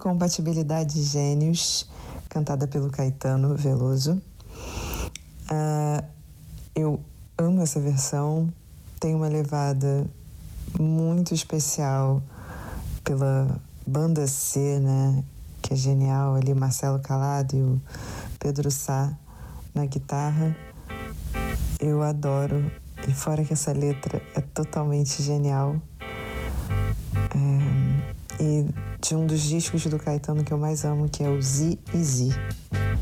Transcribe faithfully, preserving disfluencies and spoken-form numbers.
Incompatibilidade de Gênios, cantada pelo Caetano Veloso. Uh, eu amo essa versão, tem uma levada muito especial pela banda C, né, que é genial ali, Marcelo Calado e o Pedro Sá na guitarra. Eu adoro, e fora que essa letra é totalmente genial. É, e de um dos discos do Caetano que eu mais amo, que é o Z e Z.